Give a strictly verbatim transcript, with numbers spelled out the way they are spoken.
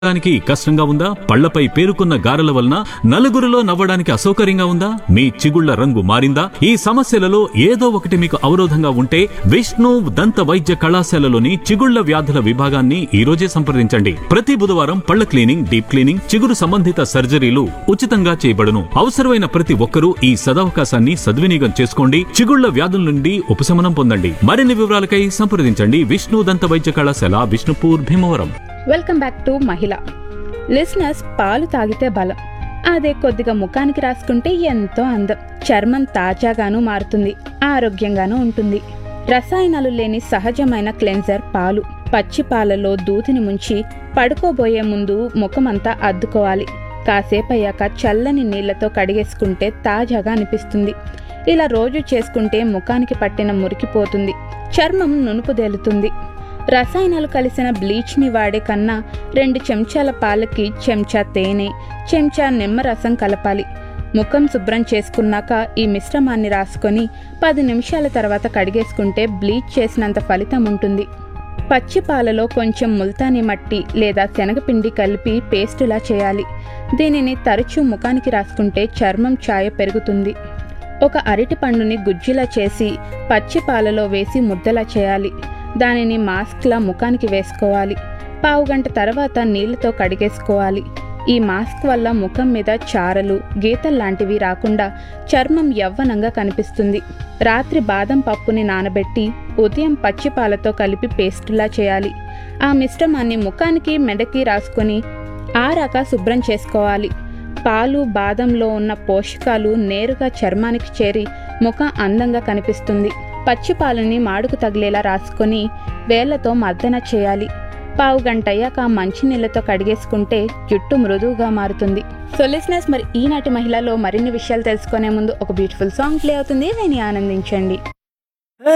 డానికి కష్టంగా ఉందా? పళ్లపై పేరుకున్న గారెల వలన నలుగురిలో నవ్వడానికి అసౌకర్యంగా ఉందా? మీ చిగుళ్ల రంగు మారిందా? ఈ సమస్యలలో ఏదో ఒకటి మీకు అవరోధంగా ఉంటే విష్ణు దంత వైద్య కళాశాలలోని చిగుళ్ల వ్యాధుల విభాగాన్ని ఈ రోజే సంప్రదించండి. ప్రతి బుధవారం పళ్ల క్లీనింగ్, డీప్ క్లీనింగ్, చిగురు సంబంధిత సర్జరీలు ఉచితంగా చేయబడును. అవసరమైన ప్రతి ఒక్కరూ ఈ సదవకాశాన్ని సద్వినియోగం చేసుకోండి. చిగుళ్ల వ్యాధుల నుండి ఉపశమనం పొందండి. మరిన్ని వివరాలకై సంప్రదించండి విష్ణు దంత వైద్య కళాశాల, Vishnupur, Bhimavaram. Welcome back to మహిళ. లిసనర్స్, పాలు తాగితే బలం, అదే కొద్దిగా ముఖానికి రాసుకుంటే ఎంతో అందం. చర్మం తాజాగాను మారుతుంది, ఆరోగ్యంగానూ ఉంటుంది. రసాయనాలు లేని సహజమైన క్లెన్జర్ పాలు. పచ్చి పాలలో దూదిని ముంచి పడుకోబోయే ముందు ముఖమంతా అద్దుకోవాలి. కాసేపయ్యాక చల్లని నీళ్లతో కడిగేసుకుంటే తాజాగా అనిపిస్తుంది. ఇలా రోజు చేసుకుంటే ముఖానికి పట్టిన మురికిపోతుంది, చర్మం నునుపుదేలుతుంది. రసాయనాలు కలిసిన బ్లీచ్ని వాడే కన్నా రెండు చెంచాల పాలకి చెంచా తేనె, చెంచా నిమ్మరసం కలపాలి. ముఖం శుభ్రం చేసుకున్నాక ఈ మిశ్రమాన్ని రాసుకొని పది నిమిషాల తర్వాత కడిగేసుకుంటే బ్లీచ్ చేసినంత ఫలితం ఉంటుంది. పచ్చి పాలలో కొంచెం ముల్తానీ మట్టి లేదా శనగపిండి కలిపి పేస్టులా చేయాలి. దీనిని తరచూ ముఖానికి రాసుకుంటే చర్మం ఛాయ పెరుగుతుంది. ఒక అరటి పండుని గుజ్జులా చేసి పచ్చి పాలలో వేసి ముద్దలా చేయాలి. దానిని మాస్క్లా ముఖానికి వేసుకోవాలి. పావుగంట తర్వాత నీళ్లతో కడిగేసుకోవాలి. ఈ మాస్క్ వల్ల ముఖం మీద చారలు, గీతల్లాంటివి రాకుండా చర్మం యవ్వనంగా కనిపిస్తుంది. రాత్రి బాదం పప్పుని నానబెట్టి ఉదయం పచ్చి పాలతో కలిపి పేస్టులా చేయాలి. ఆ మిశ్రమాన్ని ముఖానికి, మెడకి రాసుకొని ఆరాక శుభ్రం చేసుకోవాలి. పాలు, బాదంలో ఉన్న పోషకాలు నేరుగా చర్మానికి చేరి ముఖం అందంగా కనిపిస్తుంది. పచ్చి పాలని మాడుకు తగిలేలా రాసుకొని వేళ్లతో మర్దన చేయాలి. పావు గంట అయ్యాక మంచినీళ్లతో కడిగేసుకుంటే జుట్టు మృదువుగా మారుతుంది. సో లిసనర్స్, మరి ఈనాటి మహిళలో మరిన్ని విషయాలు తెలుసుకునే ముందు ఒక బ్యూటిఫుల్ సాంగ్ ప్లే అవుతుంది, విని ఆనందించండి.